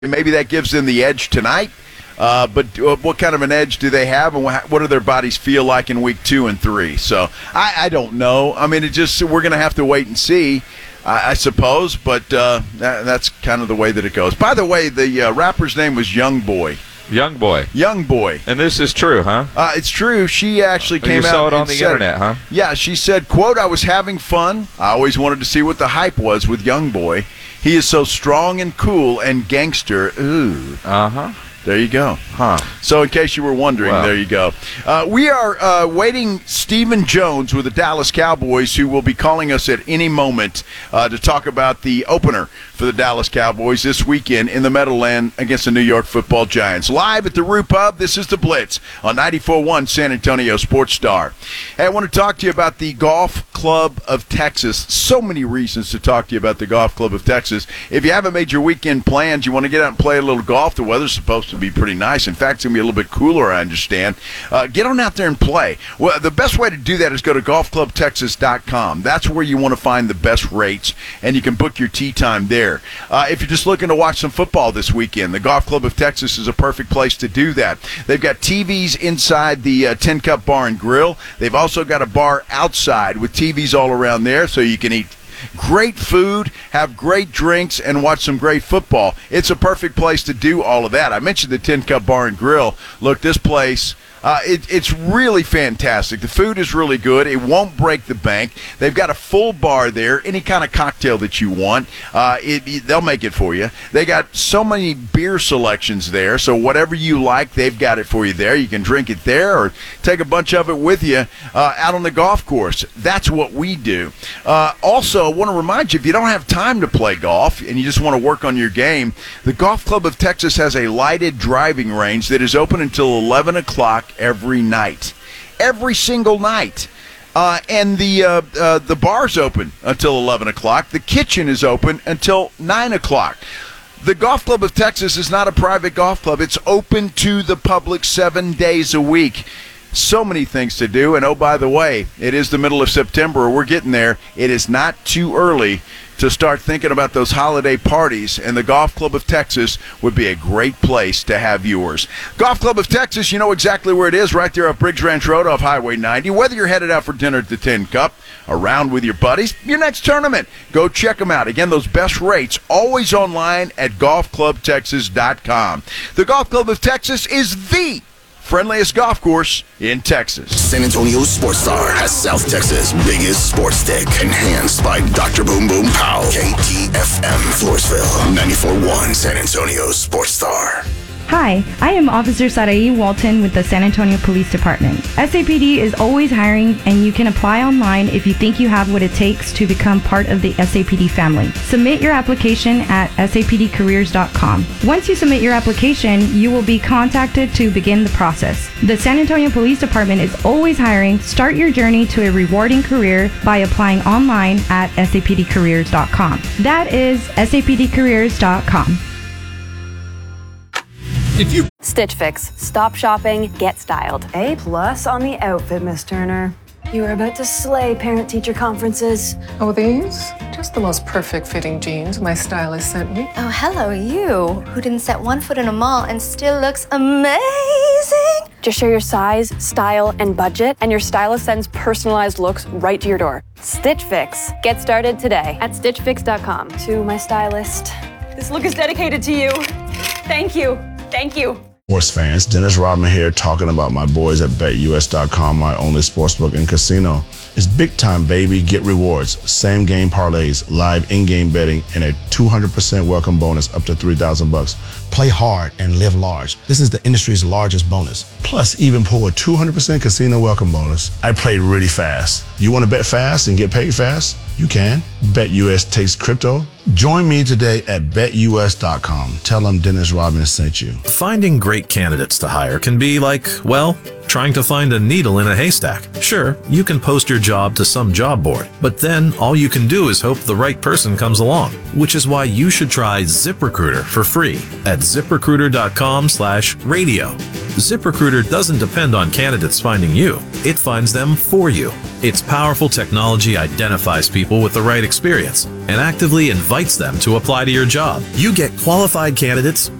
Maybe that gives them the edge tonight. But what kind of an edge do they have, and what do their bodies feel like in week 2 and 3? So I don't know. I mean, we're going to have to wait and see, I suppose. But that's kind of the way that it goes. By the way, the rapper's name was Young Boy. Young Boy. Young Boy. And this is true, huh? It's true. She actually came out. You saw it on the said, internet, huh? Yeah, she said, quote, "I was having fun. I always wanted to see what the hype was with Young Boy. He is so strong and cool and gangster." Ooh. Uh-huh. There you go. Huh. So in case you were wondering, There you go. We are waiting Stephen Jones with the Dallas Cowboys, who will be calling us at any moment to talk about the opener for the Dallas Cowboys this weekend in the Meadowland against the New York Football Giants. Live at the Roo Pub, this is The Blitz on 94.1 San Antonio Sports Star. Hey, I want to talk to you about the Golf Club of Texas. So many reasons to talk to you about the Golf Club of Texas. If you haven't made your weekend plans, you want to get out and play a little golf, the weather's supposed to be pretty nice. In fact, it's going to be a little bit cooler, I understand. Get on out there and play. Well, the best way to do that is go to golfclubtexas.com. That's where you want to find the best rates, and you can book your tee time there. If you're just looking to watch some football this weekend, the Golf Club of Texas is a perfect place to do that. They've got TVs inside the Tin Cup Bar and Grill. They've also got a bar outside with TVs all around there, so you can eat great food, have great drinks, and watch some great football. It's a perfect place to do all of that. I mentioned the Tin Cup Bar and Grill. Look, this place, it's really fantastic. The food is really good. It won't break the bank. They've got a full bar there. Any kind of cocktail that you want, they'll make it for you. They got so many beer selections there, so whatever you like, they've got it for you there. You can drink it there or take a bunch of it with you out on the golf course. That's what we do. Also, I want to remind you, if you don't have time to play golf and you just want to work on your game, the Golf Club of Texas has a lighted driving range that is open until 11 o'clock every night. Every single night. And the bar's open until 11 o'clock. The kitchen is open until 9 o'clock. The Golf Club of Texas is not a private golf club. It's open to the public 7 days a week. So many things to do. And, oh, by the way, it is the middle of September. We're getting there. It is not too early to start thinking about those holiday parties, and the Golf Club of Texas would be a great place to have yours. Golf Club of Texas, you know exactly where it is, right there off Briggs Ranch Road off Highway 90. Whether you're headed out for dinner at the Tin Cup, around with your buddies, your next tournament, go check them out. Again, those best rates, always online at golfclubtexas.com. The Golf Club of Texas is the friendliest golf course in Texas. San Antonio Sports Star has South Texas' biggest sports stick, enhanced by Dr. Boom Boom Pow. KTFM Floresville, 94.1 San Antonio Sports Star. Hi, I am Officer Sarai Walton with the San Antonio Police Department. SAPD is always hiring, and you can apply online if you think you have what it takes to become part of the SAPD family. Submit your application at sapdcareers.com. Once you submit your application, you will be contacted to begin the process. The San Antonio Police Department is always hiring. Start your journey to a rewarding career by applying online at sapdcareers.com. That is sapdcareers.com. Stitch Fix. Stop shopping, get styled. A+ on the outfit, Miss Turner. You are about to slay parent-teacher conferences. Oh, these? Just the most perfect fitting jeans my stylist sent me. Oh, hello, you, who didn't set one foot in a mall and still looks amazing. Just share your size, style, and budget, and your stylist sends personalized looks right to your door. Stitch Fix. Get started today at stitchfix.com. To my stylist, this look is dedicated to you. Thank you. Thank you. Sports fans, Dennis Rodman here talking about my boys at BetUS.com, my only sportsbook and casino. It's big time, baby. Get rewards, same game parlays, live in-game betting, and a 200% welcome bonus up to $3,000. Play hard and live large. This is the industry's largest bonus. Plus, even pull a 200% casino welcome bonus. I played really fast. You want to bet fast and get paid fast? You can. BetUS takes crypto. Join me today at BetUS.com. Tell them Dennis Rodman sent you. Finding great candidates to hire can be like, well, trying to find a needle in a haystack. Sure, you can post your job to some job board, but then all you can do is hope the right person comes along, which is why you should try ZipRecruiter for free at ZipRecruiter.com/radio. ZipRecruiter doesn't depend on candidates finding you. It finds them for you. Its powerful technology identifies people with the right experience and actively invites them to apply to your job. You get qualified candidates